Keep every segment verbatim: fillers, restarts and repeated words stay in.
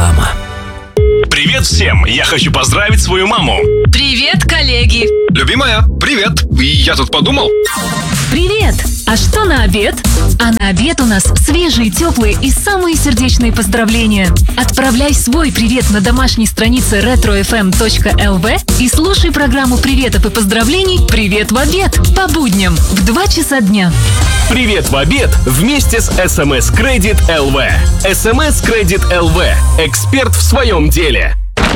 Реклама. Привет всем! Я хочу поздравить свою маму. Привет, коллеги! Любимая, привет! Я тут подумал. Привет! А что на обед? А на обед у нас свежие, теплые и самые сердечные поздравления. Отправляй свой привет на домашней странице ретро эф эм точка эл ви и слушай программу приветов и поздравлений «Привет в обед» по будням в два часа дня. Привет в обед вместе с эс эм эс Credit эл ви. эс эм эс Credit эл ви. Эксперт в своем деле.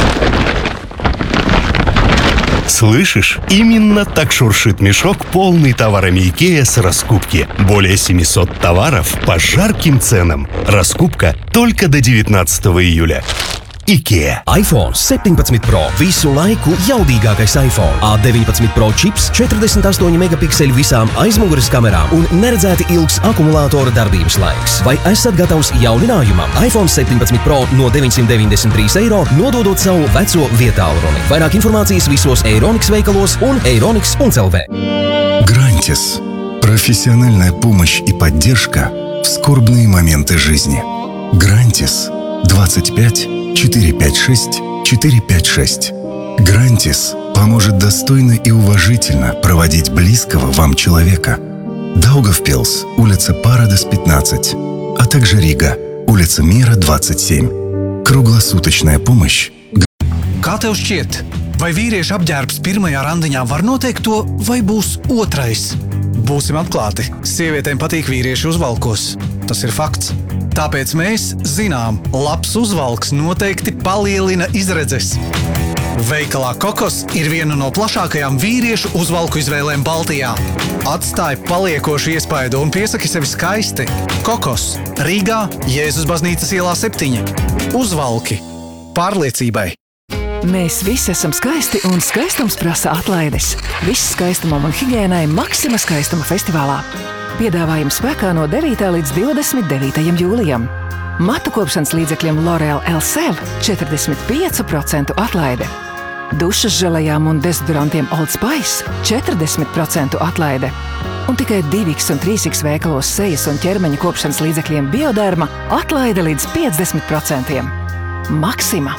Слышишь? Именно так шуршит мешок, полный товарами IKEA с раскупки. Более семьсот товаров по жарким ценам. Раскупка только до девятнадцатого июля. IKEA. iPhone septiņpadsmit Pro. Visu laiku jaudīgākais iPhone. A deviņpadsmit Pro čips, četrdesmit astoņi megapikseļi visām aizmugures kamerām un neredzēti ilgs akumulātora darbības laiks. Vai esat gatavs jauninājumam? iPhone septiņpadsmit Pro no deviņsimt deviņdesmit trīs eiro, nododot savu veco vietālruni. Vairāk informācijas visos Eironiks veikalos un eironiks punkt эл ви. Грантис. Профессиональная помощь и поддержка в скорбные моменты жизни. Грантис. двадцать пять четыреста пятьдесят шесть четыреста пятьдесят шесть. Грантис поможет достойно и уважительно проводить близкого вам человека. Даугавпилс, улица Парадес, пятнадцать, а также Рига, улица Мира, двадцать семь. Круглосуточная помощь. Kā tev šķiet, vai vīrieša apģērbs pirmajā randiņā var noteikt to, vai būs otrais? Būsim atklāti, sievietēm patīk vīrieši uzvalkos. Tas ir fakts. Tāpēc mēs zinām, labs uzvalks noteikti palielina izredzes. Veikalā Kokos ir viena no plašākajām vīriešu uzvalku izvēlēm Baltijā. Atstāj paliekošu iespaidu un piesaki sevi skaisti. Kokos, Rīgā, Jēzus baznīcas ielā septiņi. Uzvalki pārliecībai. Mēs visi esam skaisti un skaistums prasa atlaides. Viss skaistumam un higiēnai Maxima skaistuma festivālā. Piedāvājums spēkā no devītā līdz divdesmit devītajam jūlijam. Matu kopšanas līdzekļiem L'Oréal Elsev četrdesmit pieci procenti atlaide. Dušas želejām un dezodorantiem Old Spice četrdesmit procenti atlaide. Un tikai divi iks un trīs iks veikalos sejas un ķermeņa kopšanas līdzekļiem Bioderma atlaide līdz piecdesmit procenti. Maxima.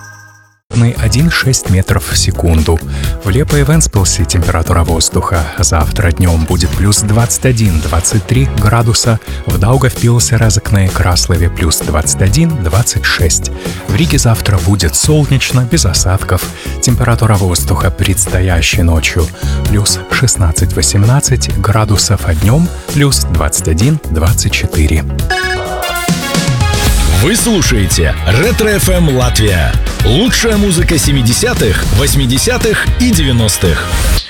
один и шесть метров в секунду. В Лепо и Вентспилсе температура воздуха завтра днем будет плюс двадцать один - двадцать три градуса, в Даугавпилсе, Разокне и Краслове плюс двадцать один - двадцать шесть. В Риге завтра будет солнечно, без осадков. Температура воздуха предстоящей ночью плюс шестнадцать - восемнадцать градусов, а днем плюс двадцать один - двадцать четыре. Вы слушаете Ретро эф эм Латвия. Лучшая музыка семидесятых, восьмидесятых и девяностых.